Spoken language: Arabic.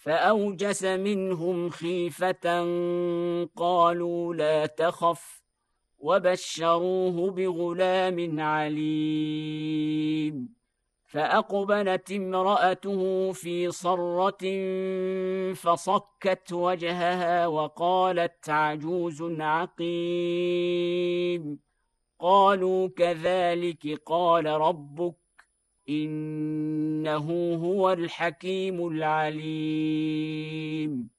فأوجس منهم خيفة قالوا لا تخف وبشروه بغلام عليم. فأقبلت امرأته في صرة فصكت وجهها وقالت عجوز عقيم. قالوا كذلك قال ربك إنه هو الحكيم العليم.